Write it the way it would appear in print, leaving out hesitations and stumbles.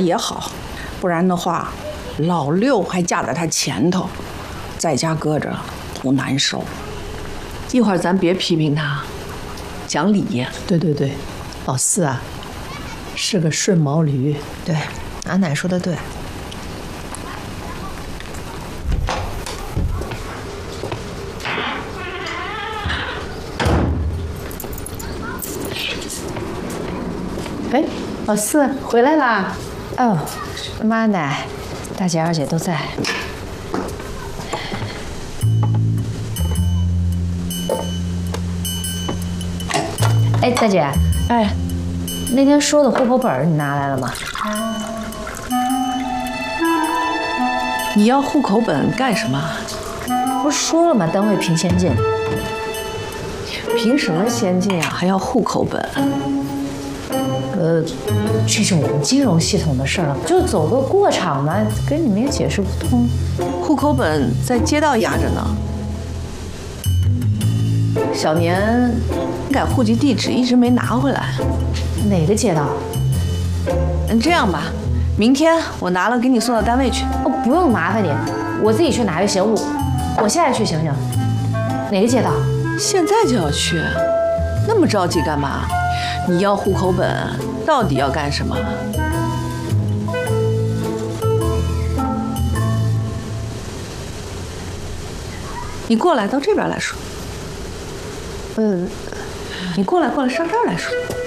也好，不然的话，老六还架在他前头，在家搁着多难受。 一会儿咱别批评他，讲理。 对，老四啊，是个顺毛驴。 对，俺奶说的对。 哎，老四回来啦！ 哦，妈奶，大姐二姐都在。哎，大姐， 哎， 那天说的户口本你拿来了吗？ 你要户口本干什么？ 不是说了吗？单位评先进。 凭什么先进啊？还要户口本？ 这是我们金融系统的事儿了，就走个过场嘛，跟你们也解释不通。 户口本在街道压着呢。小年改户籍地址一直没拿回来。 哪个街道？ 这样吧，明天我拿了给你送到单位去。 哦，不用麻烦你，我自己去拿就行。我现在去行不行？哪个街道？ 现在就要去？那么着急干嘛？你要户口本到底要干什么？你过来，到这边来说。你过来，上这儿来说。